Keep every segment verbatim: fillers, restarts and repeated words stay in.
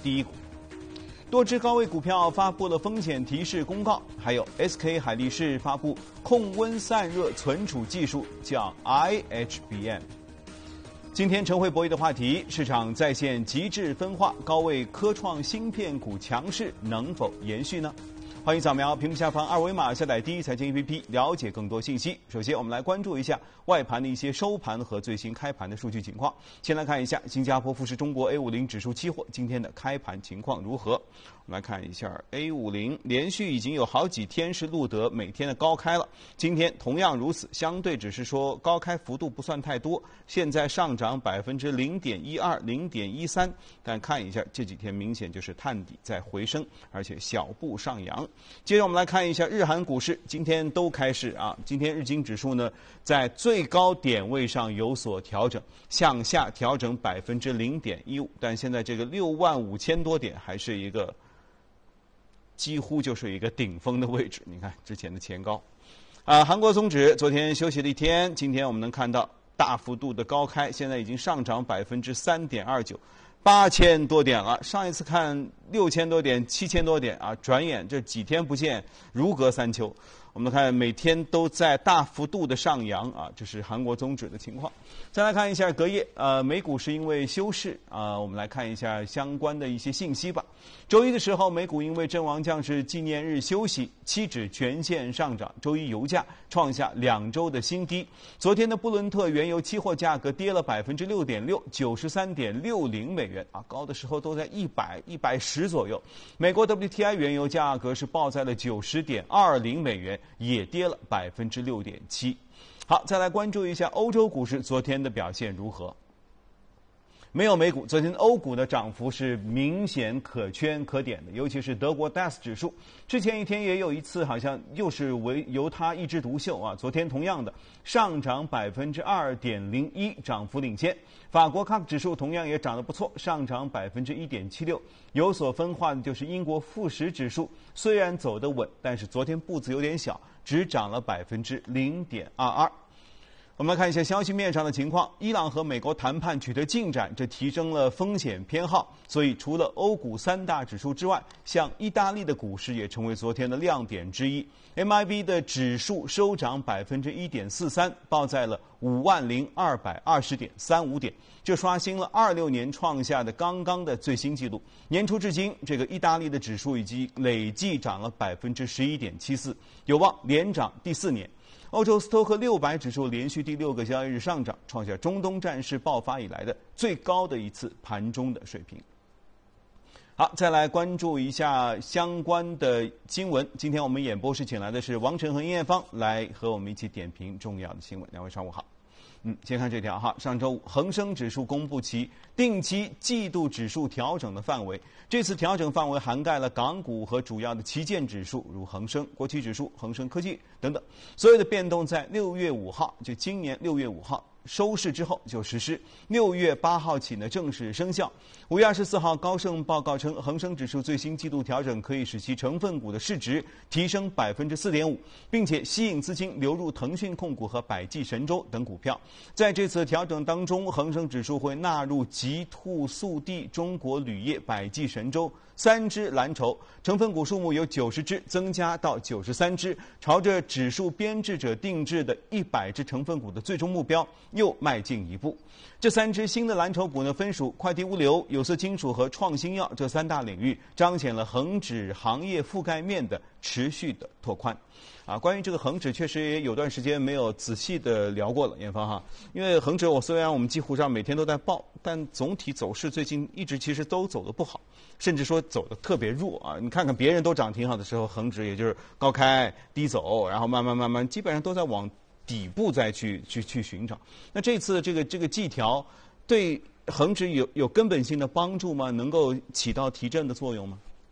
第一股。多只高位股票发布了风险提示公告，还有 S K 海力士发布控温散热存储技术，叫 I H B M。今天晨会博弈的话题，市场再现极致分化，高位科创芯片股强势能否延续呢？欢迎扫描屏幕下方二维码，下载第一财经 A P P， 了解更多信息。首先，我们来关注一下外盘的一些收盘和最新开盘的数据情况。先来看一下新加坡富时中国 A 五十 指数期货今天的开盘情况如何。我们来看一下 A 五十 连续已经有好几天是录得每天的高开了，今天同样如此，相对只是说高开幅度不算太多，现在上涨百分之零点一二、零点一三，但看一下这几天明显就是探底在回升，而且小步上扬。接着我们来看一下日韩股市，今天都开市啊。今天日经指数呢在最高点位上有所调整，向下调整百分之零点一五，但现在这个六万五千多点还是一个几乎就是一个顶峰的位置。你看之前的前高，啊，韩国综指昨天休息了一天，今天我们能看到大幅度的高开，现在已经上涨百分之三点二九。八千多点了，上一次看六千多点、七千多点啊，转眼这几天不见，如隔三秋。我们看每天都在大幅度的上扬啊，这是韩国综指的情况。再来看一下隔夜，呃，美股是因为休市啊，我们来看一下相关的一些信息吧。周一的时候，美股因为阵亡将士纪念日休息，期指全线上涨。周一油价创下两周的新低。昨天的布伦特原油期货价格跌了百分之六点六，九十三点六零美元啊，高的时候都在一百、一百十左右。美国 W T I 原油价格是报在了九十点二零美元。也跌了百分之六点七。好，再来关注一下欧洲股市昨天的表现如何。没有美股，昨天欧股的涨幅是明显可圈可点的，尤其是德国 D A X 指数，之前一天也有一次好像又是为由它一枝独秀啊，昨天同样的上涨百分之二点零一，涨幅领先。法国 C A C 指数同样也涨得不错，上涨百分之一点七六。有所分化的就是英国富时指数，虽然走得稳，但是昨天步子有点小，只涨了百分之零点二二。我们来看一下消息面上的情况，伊朗和美国谈判取得进展，这提升了风险偏好，所以除了欧股三大指数之外，像意大利的股市也成为昨天的亮点之一。M I B 的指数收涨百分之一点四三，报在了五万零二百二十点三五点，这刷新了二六年创下的刚刚的最新纪录。年初至今，这个意大利的指数已经累计涨了百分之十一点七四，有望连涨第四年。欧洲斯托克六百指数连续第六个交易日上涨，创下中东战事爆发以来的最高的一次盘中的水平。好，再来关注一下相关的新闻。今天我们演播室请来的是王晨和殷艳芳，来和我们一起点评重要的新闻。两位上午好。嗯，先看这条哈，上周五恒生指数公布其定期季度指数调整的范围，这次调整范围涵盖了港股和主要的旗舰指数，如恒生、国企指数、恒生科技等等。所有的变动在六月五号，就今年六月五号收市之后就实施，六月八号起呢正式生效。五月二十四号，高盛报告称，恒生指数最新季度调整可以使其成分股的市值提升百分之四点五，并且吸引资金流入腾讯控股和百济神州等股票。在这次调整当中，恒生指数会纳入极兔、速递、中国铝业、百济神州三只蓝筹，成分股数目由九十只增加到九十三只，朝着指数编制者定制的一百只成分股的最终目标又迈进一步。这三只新的蓝筹股呢，分属快递物流、有色金属和创新药这三大领域，彰显了恒指行业覆盖面的持续的拓宽。啊，关于这个恒指，确实也有段时间没有仔细的聊过了，艳芳哈。因为恒指我虽然我们几乎上每天都在报，但总体走势最近一直其实都走得不好，甚至说走得特别弱啊。你看看别人都涨挺好的时候，恒指也就是高开低走，然后慢慢慢慢，基本上都在往底部再去去去寻找。那这次这个这个季调对恒指有有根本性的帮助吗？能够起到提振的作用吗？ 呃，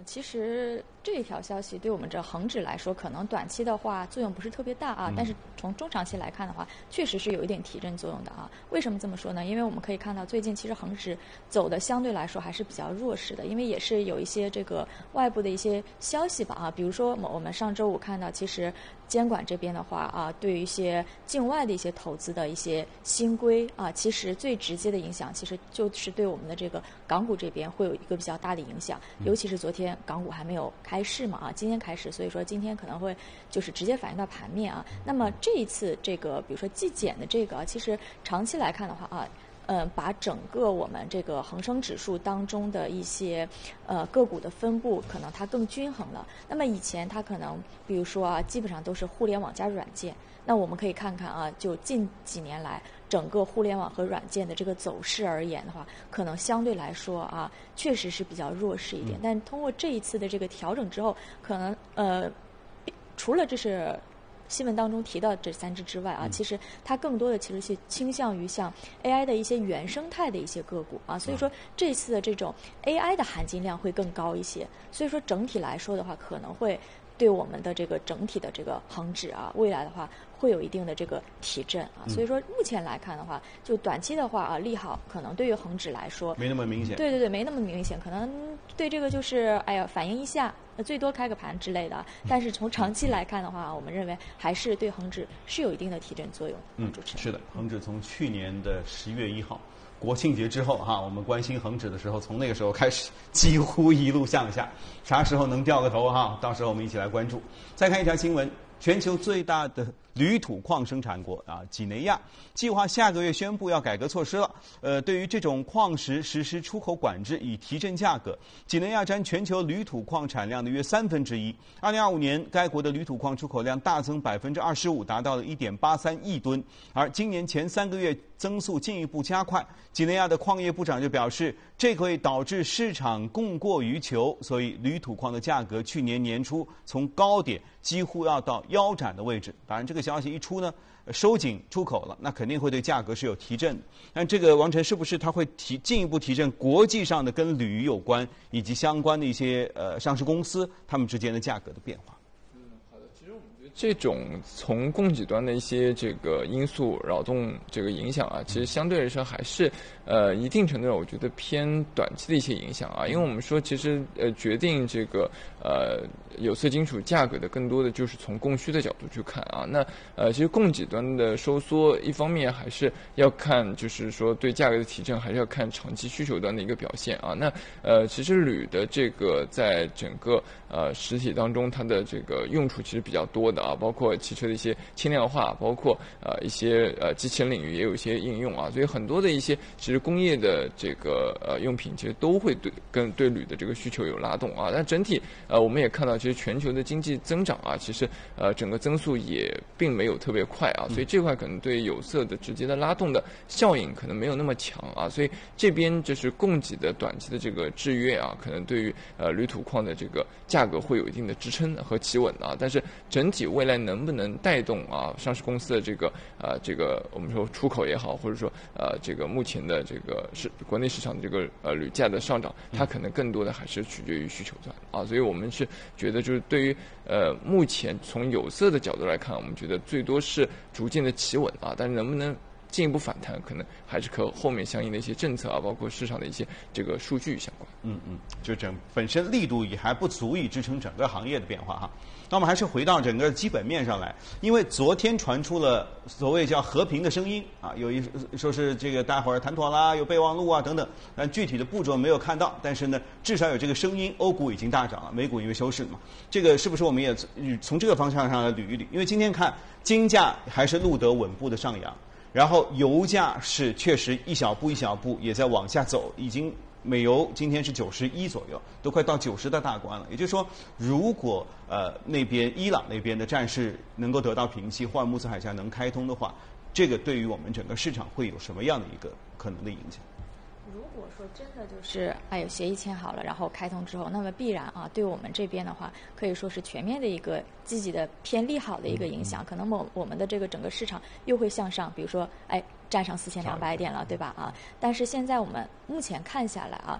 其实这一条消息对我们这恒指来说，可能短期的话作用不是特别大啊， 嗯、 但是从中长期来看的话，确实是有一点提振作用的啊。为什么这么说呢？因为我们可以看到最近其实恒指走的相对来说还是比较弱势的，因为也是有一些这个外部的一些消息吧啊，比如说我们上周五看到，其实监管这边的话啊，对于一些境外的一些投资的一些新规啊，其实最直接的影响其实就是对我们的这个港股这边会有一个比较大的影响，尤其是昨天港股还没有开市嘛啊，今天开市，所以说今天可能会就是直接反映到盘面啊。那么这一次这个比如说季检的这个啊，其实长期来看的话啊。呃，把整个我们这个恒生指数当中的一些呃个股的分布，可能它更均衡了。那么以前它可能，比如说啊，基本上都是互联网加软件。那我们可以看看啊，就近几年来，整个互联网和软件的这个走势而言的话，可能相对来说啊，确实是比较弱势一点。但通过这一次的这个调整之后，可能呃，除了这是。新闻当中提到这三只之外啊，其实它更多的其实是倾向于像 A I 的一些原生态的一些个股啊，所以说这次的这种 A I 的含金量会更高一些，所以说整体来说的话，可能会对我们的这个整体的这个恒指啊，未来的话会有一定的这个提振啊，所以说目前来看的话，就短期的话啊，利好可能对于恒指来说没那么明显， 对对对，没那么明显，可能对这个就是哎呀反映一下。最多开个盘之类的，但是从长期来看的话，我们认为还是对恒指是有一定的提振作用。 嗯， 主持人是的，恒指从去年的十月一号国庆节之后哈，我们关心恒指的时候，从那个时候开始几乎一路向下，啥时候能掉个头哈？到时候我们一起来关注。再看一条新闻，全球最大的铝土矿生产国啊，几内亚计划下个月宣布要改革措施了。呃，对于这种矿石实施出口管制，以提振价格。几内亚占全球铝土矿产量的约三分之一。二零二五年，该国的铝土矿出口量大增百分之二十五，达到了一点八三亿吨。而今年前三个月增速进一步加快。几内亚的矿业部长就表示，这会导致市场供过于求，所以铝土矿的价格去年年初从高点几乎要到腰斩的位置。当然，这个消息一出呢，收紧出口了，那肯定会对价格是有提振的。但这个王晨是不是它会提进一步提振国际上的跟铝有关以及相关的一些呃上市公司他们之间的价格的变化？ 这种从供给端的一些这个因素扰动这个影响啊，其实相对来说还是呃一定程度上我觉得偏短期的一些影响啊，因为我们说其实呃决定这个呃有色金属价格的更多的就是从供需的角度去看啊，那呃其实供给端的收缩一方面还是要看就是说对价格的提振还是要看长期需求端的一个表现啊，那呃其实铝的这个在整个呃实体当中它的这个用处其实比较多的。啊，包括汽车的一些轻量化，包括呃一些呃机器人领域也有一些应用啊，所以很多的一些其实工业的这个呃用品其实都会对跟对铝的这个需求有拉动啊。但整体呃我们也看到，其实全球的经济增长啊，其实呃整个增速也并没有特别快啊，所以这块可能对有色的直接的拉动的效应可能没有那么强啊，所以这边就是供给的短期的这个制约啊，可能对于呃铝土矿的这个价格会有一定的支撑和企稳啊，但是整体未来能不能带动啊上市公司的这个呃这个我们说出口也好，或者说呃这个目前的这个是国内市场的这个呃铝价的上涨，它可能更多的还是取决于需求端啊，所以我们是觉得就是对于呃目前从有色的角度来看，我们觉得最多是逐渐的企稳啊，但是能不能进一步反弹，可能还是和后面相应的一些政策啊，包括市场的一些这个数据相关。 嗯嗯，就整本身力度也还不足以支撑整个行业的变化哈。那我们还是回到整个基本面上来，因为昨天传出了所谓叫和平的声音啊，有一说是这个待会儿谈妥啦，有备忘录啊等等，但具体的步骤没有看到，但是呢，至少有这个声音，欧股已经大涨了，美股因为休市了嘛，这个是不是我们也从这个方向上来捋一捋？因为今天看金价还是录得稳步的上扬。然后油价是确实一小步一小步也在往下走，已经美油今天是九十一左右，都快到九十的大关了。也就是说，如果呃那边伊朗那边的战事能够得到平息，霍尔木兹海峡能开通的话，这个对于我们整个市场会有什么样的一个可能的影响？ 如果说真的就是哎有协议签好了，然后开通之后，那么必然啊，对我们这边的话，可以说是全面的一个积极的偏利好的一个影响。可能我我们的这个整个市场又会向上，比如说哎站上四千两百点了，对吧？啊，但是现在我们目前看下来啊。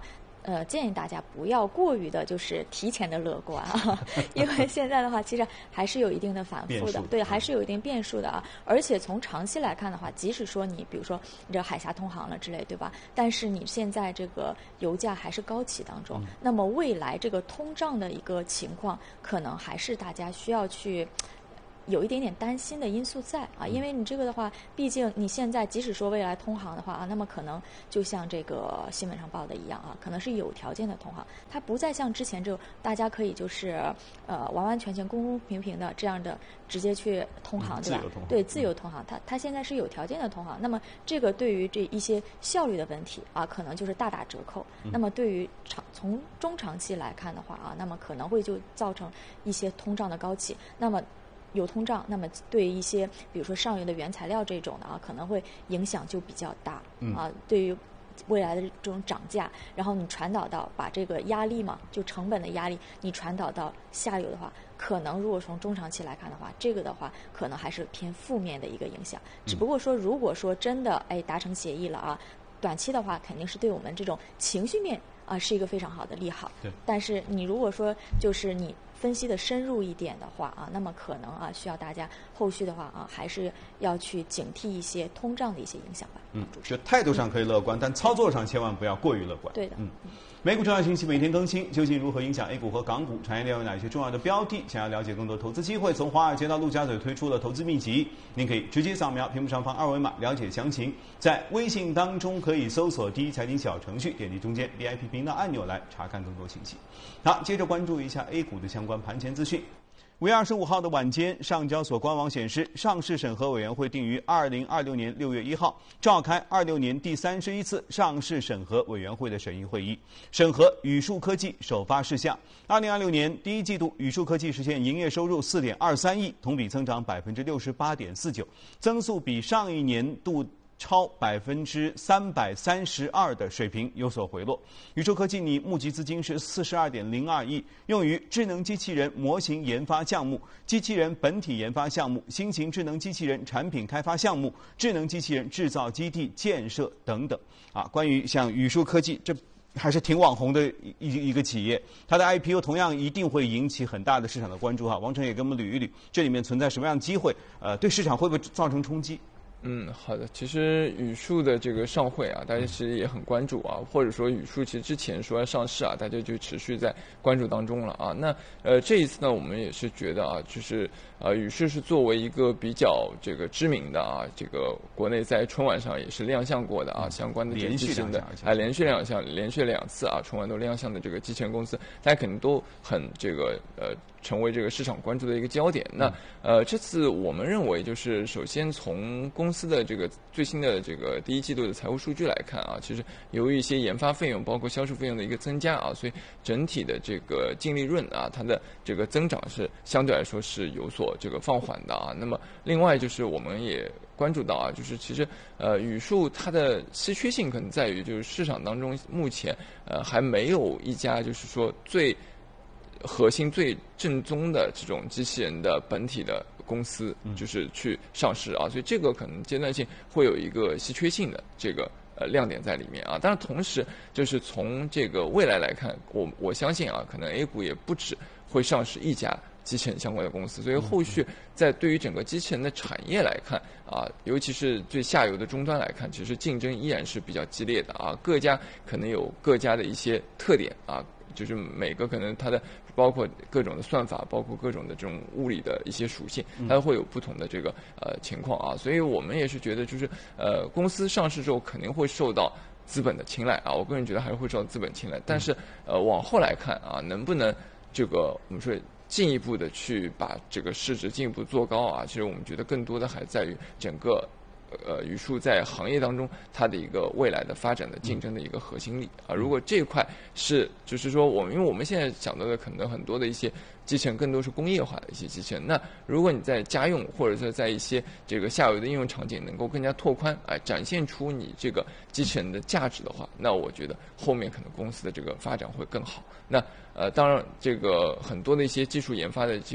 呃，建议大家不要过于的，就是提前的乐观啊，因为现在的话，其实还是有一定的反复的，对，还是有一定变数的啊。而且从长期来看的话，即使说你比如说你这海峡通航了之类，对吧？但是你现在这个油价还是高企当中，嗯、那么未来这个通胀的一个情况，可能还是大家需要去。有一点点担心的因素在啊，因为你这个的话，毕竟你现在即使说未来通航的话啊，那么可能就像这个新闻上报的一样啊，可能是有条件的通航，它不再像之前这种大家可以就是呃完完全全公公平平的这样的直接去通航，对吧？对，自由通航，它它现在是有条件的通航，那么这个对于这一些效率的问题啊，可能就是大打折扣。那么对于长从中长期来看的话啊，那么可能会就造成一些通胀的高企，那么。有通胀，那么对一些比如说上游的原材料这种的啊，可能会影响就比较大、嗯、啊。对于未来的这种涨价，然后你传导到把这个压力嘛，就成本的压力，你传导到下游的话，可能如果从中长期来看的话，这个的话可能还是偏负面的一个影响。只不过说，如果说真的哎达成协议了啊，短期的话肯定是对我们这种情绪面啊是一个非常好的利好。 对。 但是你如果说就是你。分析的深入一点的话啊，那么可能啊需要大家后续的话啊，还是要去警惕一些通胀的一些影响吧。 嗯，就态度上可以乐观，嗯、但操作上千万不要过于乐观。 对的。 嗯。美股重要信息每天更新，究竟如何影响 A 股和港股？产业链有哪些重要的标的？想要了解更多投资机会，从华尔街到陆家嘴推出了投资秘籍，您可以直接扫描屏幕上方二维码了解详情。在微信当中可以搜索第一财经小程序，点击中间 V I P 频道按钮来查看更多信息。好，接着关注一下 A 股的相关盘前资讯。五月二十五号的晚间，上交所官网显示，上市审核委员会定于二零二六年六月一号召开二六年第三十一次上市审核委员会的审议会议，审核宇树科技首发事项。二零二六年第一季度，宇树科技实现营业收入四点二三亿，同比增长百分之六十八点四九，增速比上一年度超百分之三百三十二的水平有所回落。宇树科技拟募集资金是四十二点零二亿，用于智能机器人模型研发项目、机器人本体研发项目、新型智能机器人产品开发项目、智能机器人制造基地建设等等。啊，关于像宇树科技这。还是挺网红的一一个企业，它的 I P O 同样一定会引起很大的市场的关注哈。王成也给我们捋一捋，这里面存在什么样的机会？呃，对市场会不会造成冲击？ 嗯，好的。其实宇树的这个上会啊，大家其实也很关注啊，或者说宇树其实之前说要上市啊，大家就持续在关注当中了啊。那呃这一次呢，我们也是觉得啊，就是呃宇树是作为一个比较这个知名的啊，这个国内在春晚上也是亮相过的啊，相关的这个机器人的啊连续亮相，连续两次啊，春晚都亮相的这个机器人公司，大家肯定都很这个呃成为这个市场关注的一个焦点。那呃这次我们认为就是首先从公司的这个最新的这个第一季度的财务数据来看啊，其实由于一些研发费用包括销售费用的一个增加啊，所以整体的这个净利润啊，它的这个增长是相对来说是有所这个放缓的啊。那么另外就是我们也关注到啊，就是其实呃宇树它的稀缺性可能在于就是市场当中目前呃还没有一家就是说最核心最正宗的这种机器人的本体的公司就是去上市啊，所以这个可能阶段性会有一个稀缺性的这个呃亮点在里面啊。当然同时就是从这个未来来看，我我相信啊，可能 A 股也不止会上市一家机器人相关的公司，所以后续在对于整个机器人的产业来看啊，尤其是最下游的终端来看，其实竞争依然是比较激烈的啊，各家可能有各家的一些特点啊，就是每个可能它的包括各种的算法，包括各种的这种物理的一些属性，它会有不同的这个呃情况啊，所以我们也是觉得就是呃公司上市之后肯定会受到资本的青睐啊，我个人觉得还是会受到资本青睐，但是呃往后来看啊，能不能这个我们说进一步的去把这个市值进一步做高啊，其实我们觉得更多的还在于整个呃宇树在行业当中它的一个未来的发展的竞争的一个核心力啊。如果这一块是就是说我们因为我们现在讲到的可能很多的一些机器人更多是工业化的一些机器人，那如果你在家用或者是在一些这个下游的应用场景能够更加拓宽啊，展现出你这个机器人的价值的话，那我觉得后面可能公司的这个发展会更好。那呃当然这个很多的一些技术研发的这个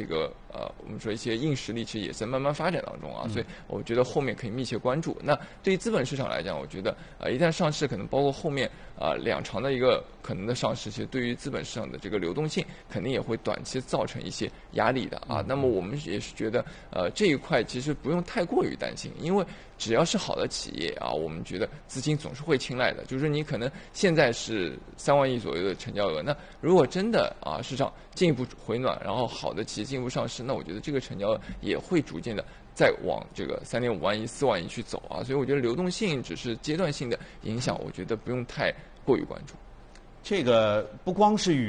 呃，我们说一些硬实力其实也在慢慢发展当中啊，所以我觉得后面可以密切关注。那对于资本市场来讲，我觉得呃，一旦上市，可能包括后面啊、呃、两场的一个可能的上市，其实对于资本市场的这个流动性，肯定也会短期造成一些压力的啊。那么我们也是觉得，呃，这一块其实不用太过于担心，因为只要是好的企业啊，我们觉得资金总是会青睐的。就是你可能现在是三万亿左右的成交额，那如果真的啊市场进一步回暖，然后好的企业进一步上市，那我觉得这个成交额也会逐渐的再往这个三点五万亿、四万亿去走啊。所以我觉得流动性只是阶段性的影响，我觉得不用太过于关注。 这个不光是与